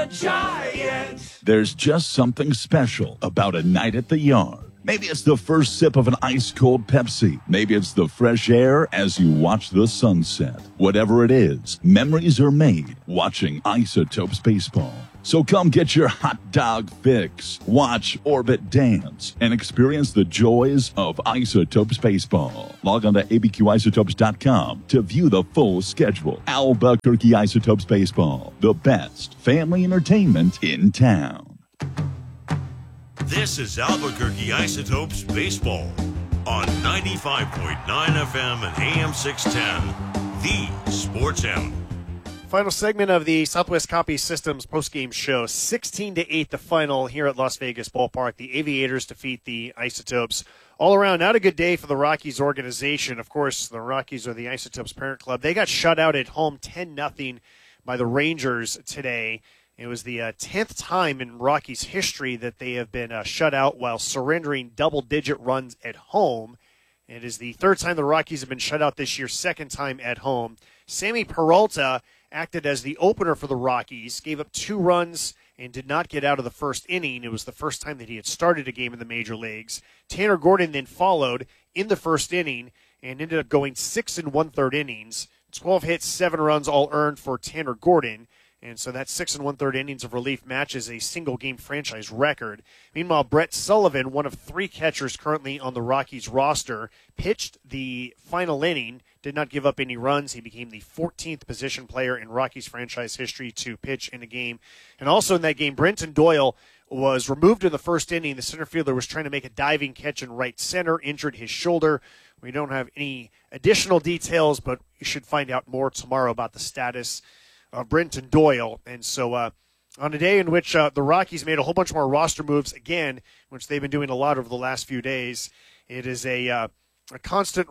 Giant. There's just something special about a night at the yard. Maybe it's the first sip of an ice-cold Pepsi. Maybe it's the fresh air as you watch the sunset. Whatever it is, memories are made watching Isotopes Baseball. So come get your hot dog fix, watch Orbit dance, and experience the joys of Isotopes Baseball. Log on to abqisotopes.com to view the full schedule. Albuquerque Isotopes Baseball, the best family entertainment in town. This is Albuquerque Isotopes Baseball on 95.9 FM and AM 610, the Sports Animal. Final segment of the Southwest Copy Systems postgame show. 16-8 the final here at Las Vegas Ballpark. The Aviators defeat the Isotopes. All around, not a good day for the Rockies organization. Of course, the Rockies are the Isotopes parent club. They got shut out at home 10-0 by the Rangers today. It was the 10th time in Rockies history that they have been shut out while surrendering double-digit runs at home. It is the third time the Rockies have been shut out this year, second time at home. Sammy Peralta acted as the opener for the Rockies, gave up 2 runs and did not get out of the first inning. It was the first time that he had started a game in the major leagues. Tanner Gordon then followed in the first inning and ended up going 6 1/3 innings. 12 hits, 7 runs, all earned for Tanner Gordon. And so that 6 1/3 innings of relief matches a single-game franchise record. Meanwhile, Brett Sullivan, one of 3 catchers currently on the Rockies roster, pitched the final inning, did not give up any runs. He became the 14th position player in Rockies franchise history to pitch in a game. And also in that game, Brenton Doyle was removed in the first inning. The center fielder was trying to make a diving catch in right center, injured his shoulder. We don't have any additional details, but you should find out more tomorrow about the status of Brenton Doyle. And so on a day in which the Rockies made a whole bunch more roster moves again, which they've been doing a lot over the last few days, it is a constant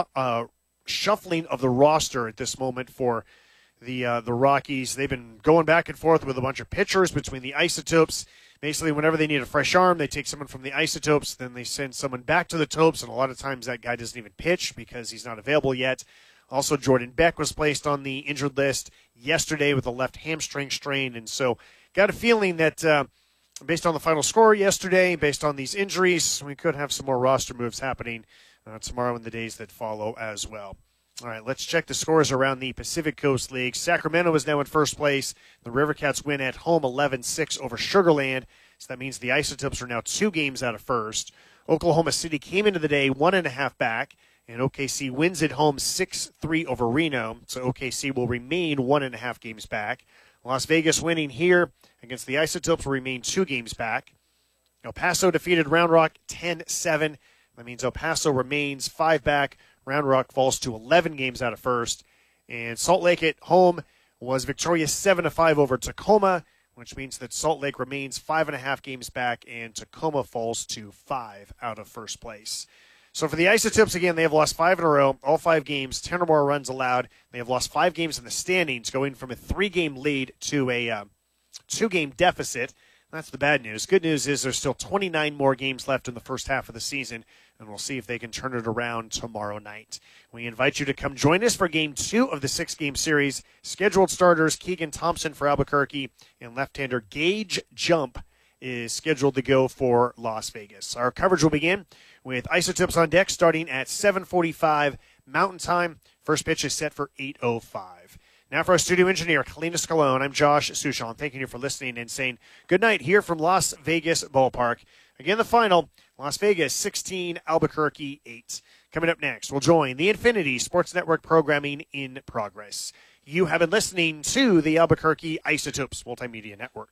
shuffling of the roster at this moment for the Rockies. They've been going back and forth with a bunch of pitchers between the Isotopes. Basically, whenever they need a fresh arm, they take someone from the Isotopes, then they send someone back to the Topes, and a lot of times that guy doesn't even pitch because he's not available yet. Also, Jordan Beck was placed on the injured list yesterday with a left hamstring strain. And so got a feeling that based on the final score yesterday, based on these injuries, we could have some more roster moves happening tomorrow and the days that follow as well. All right, let's check the scores around the Pacific Coast League. Sacramento is now in first place. The Rivercats win at home 11-6 over Sugar Land. So that means the Isotopes are now 2 games out of first. Oklahoma City came into the day 1.5 back. And OKC wins at home 6-3 over Reno, so OKC will remain 1.5 games back. Las Vegas winning here against the Isotopes will remain 2 games back. El Paso defeated Round Rock 10-7. That means El Paso remains 5 back. Round Rock falls to 11 games out of first. And Salt Lake at home was victorious 7-5 over Tacoma, which means that Salt Lake remains 5.5 games back, and Tacoma falls to 5 out of first place. So for the Isotopes, again, they have lost 5 in a row, all 5 games, 10 or more runs allowed. They have lost 5 games in the standings, going from a 3-game lead to a 2-game deficit. That's the bad news. Good news is there's still 29 more games left in the first half of the season, and we'll see if they can turn it around tomorrow night. We invite you to come join us for Game 2 of the 6-game series. Scheduled starters, Keegan Thompson for Albuquerque, and left-hander Gage Jump is scheduled to go for Las Vegas. Our coverage will begin with Isotopes on deck starting at 7:45 Mountain Time. First pitch is set for 8:05. Now for our studio engineer, Kalina Scalone, I'm Josh Suchon. Thanking you for listening and saying good night here from Las Vegas Ballpark. Again, the final, Las Vegas 16, Albuquerque 8. Coming up next, we'll join the Infinity Sports Network programming in progress. You have been listening to the Albuquerque Isotopes Multimedia Network.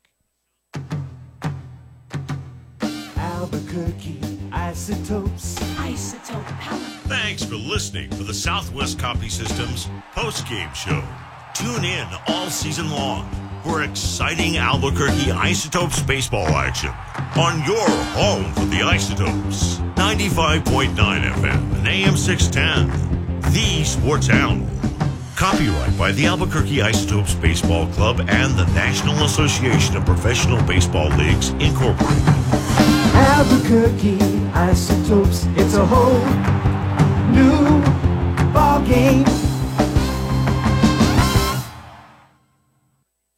Albuquerque Isotopes. Isotope power. Thanks for listening to the Southwest Copy Systems postgame show. Tune in all season long for exciting Albuquerque Isotopes baseball action on your home for the Isotopes. 95.9 FM and AM 610, the Sports Animal. Copyright by the Albuquerque Isotopes Baseball Club and the National Association of Professional Baseball Leagues, Incorporated. Albuquerque Isotopes, it's a whole new ball game.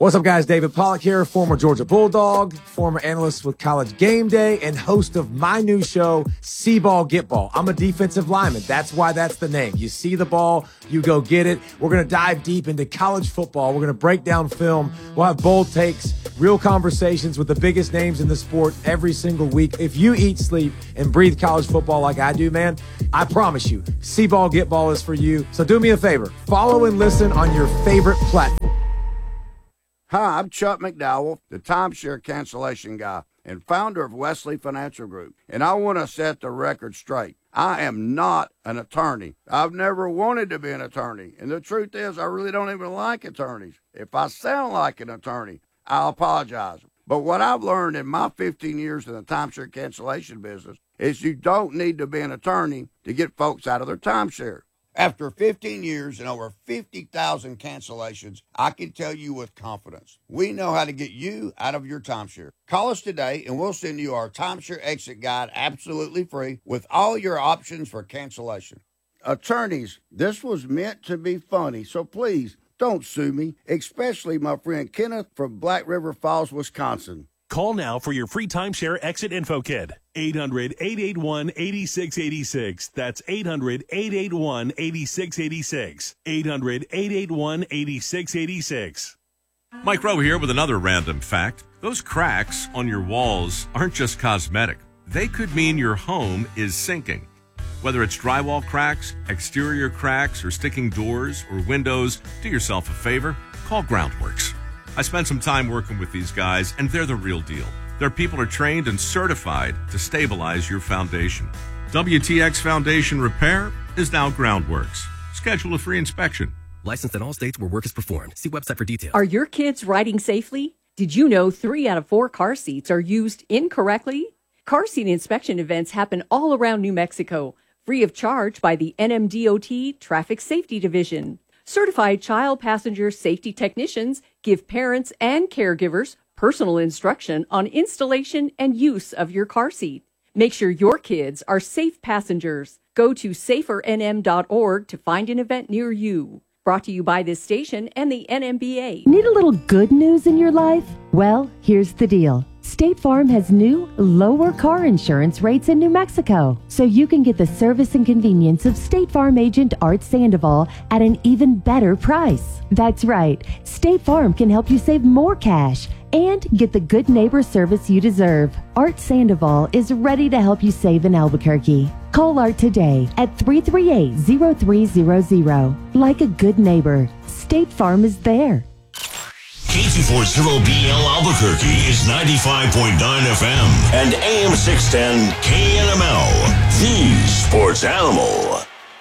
What's up, guys? David Pollack here, former Georgia Bulldog, former analyst with College Game Day, and host of my new show, See Ball, Get Ball. I'm a defensive lineman. That's why that's the name. You see the ball, you go get it. We're going to dive deep into college football. We're going to break down film. We'll have bold takes, real conversations with the biggest names in the sport every single week. If you eat, sleep, and breathe college football like I do, man, I promise you, See Ball, Get Ball is for you. So do me a favor. Follow and listen on your favorite platform. Hi, I'm Chuck McDowell, the timeshare cancellation guy and founder of Wesley Financial Group, and I want to set the record straight. I am not an attorney. I've never wanted to be an attorney, and the truth is I really don't even like attorneys. If I sound like an attorney, I'll apologize. But what I've learned in my 15 years in the timeshare cancellation business is you don't need to be an attorney to get folks out of their timeshare. After 15 years and over 50,000 cancellations, I can tell you with confidence, we know how to get you out of your timeshare. Call us today and we'll send you our timeshare exit guide absolutely free with all your options for cancellation. Attorneys, this was meant to be funny, so please don't sue me, especially my friend Kenneth from Black River Falls, Wisconsin. Call now for your free timeshare exit info kit. 800-881-8686. That's 800-881-8686. 800-881-8686. Mike Rowe here with another random fact. Those cracks on your walls aren't just cosmetic. They could mean your home is sinking. Whether it's drywall cracks, exterior cracks, or sticking doors or windows, do yourself a favor. Call Groundworks. I spent some time working with these guys, and they're the real deal. Their people are trained and certified to stabilize your foundation. WTX Foundation Repair is now Groundworks. Schedule a free inspection. Licensed in all states where work is performed. See website for details. Are your kids riding safely? Did you know 3 out of 4 car seats are used incorrectly? Car seat inspection events happen all around New Mexico, free of charge by the NMDOT Traffic Safety Division. Certified child passenger safety technicians give parents and caregivers personal instruction on installation and use of your car seat. Make sure your kids are safe passengers. Go to safernm.org to find an event near you. Brought to you by this station and the NMBA. Need a little good news in your life? Well, here's the deal. State Farm has new, lower car insurance rates in New Mexico, so you can get the service and convenience of State Farm agent Art Sandoval at an even better price. That's right, State Farm can help you save more cash and get the good neighbor service you deserve. Art Sandoval is ready to help you save in Albuquerque. Call Art today at 338-0300. Like a good neighbor, State Farm is there. K240BL Albuquerque is 95.9 FM and AM 610 KNML, the sports animal.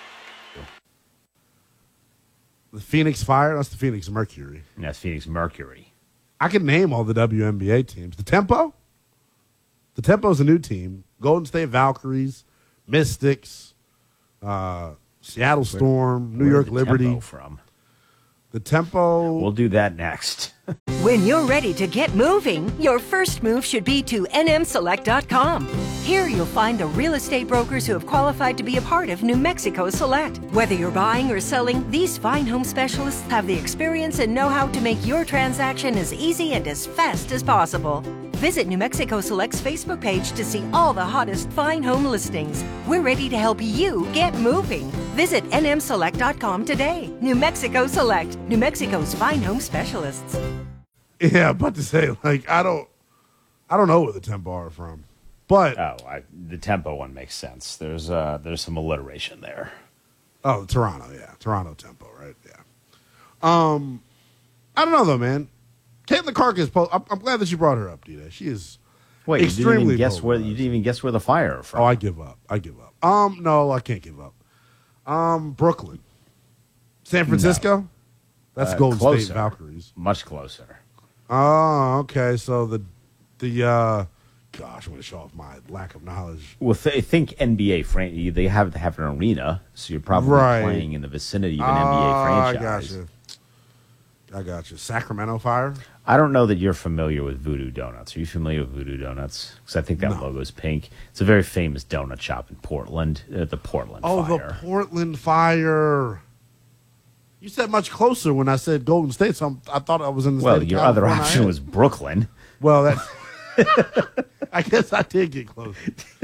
The Phoenix Fire, that's the Phoenix Mercury. That's Phoenix Mercury. I can name all the WNBA teams. The Tempo? The Tempo's a new team. Golden State Valkyries, Mystics, Seattle Storm, New York Liberty. Tempo from? The Tempo. We'll do that next. When you're ready to get moving, your first move should be to nmselect.com. Here you'll find the real estate brokers who have qualified to be a part of New Mexico Select. Whether you're buying or selling, these fine home specialists have the experience and know-how to make your transaction as easy and as fast as possible. Visit New Mexico Select's Facebook page to see all the hottest fine home listings. We're ready to help you get moving. Visit nmselect.com today. New Mexico Select, New Mexico's fine home specialists. Yeah, about to say, like, I don't know where the Tempo are from, but the Tempo one makes sense. There's some alliteration there. Oh, Toronto, yeah, Toronto Tempo, right? Yeah. I don't know though, man. Caitlin Clark is. I'm glad that you brought her up, D-Day. She is. Wait, extremely. You didn't even guess where the Fire are from. Oh, I give up. No, I can't give up. Brooklyn, San Francisco. No. That's Golden closer. State Valkyries. Much closer. Oh, okay. So the gosh, I'm going to show off my lack of knowledge. Well, think NBA franchise. They have to have an arena, so you're probably playing in the vicinity of an NBA franchise. I got you. Sacramento Fire? I don't know that you're familiar with Voodoo Donuts. Are you familiar with Voodoo Donuts? Because I think that logo is pink. It's a very famous donut shop in Portland, the Portland Fire. Oh, the Portland Fire. You said much closer when I said Golden State, so I thought I was in the state of your other California. option was Brooklyn. Well, that's I guess I did get close.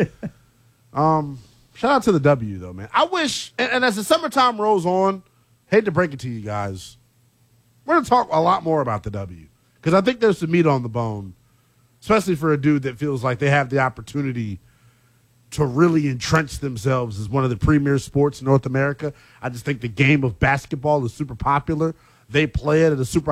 Shout out to the W, though, man. I wish, and as the summertime rolls on, hate to break it to you guys, we're going to talk a lot more about the W because I think there's some meat on the bone, especially for a dude that feels like they have the opportunity to really entrench themselves as one of the premier sports in North America. I just think the game of basketball is super popular. They play it at a super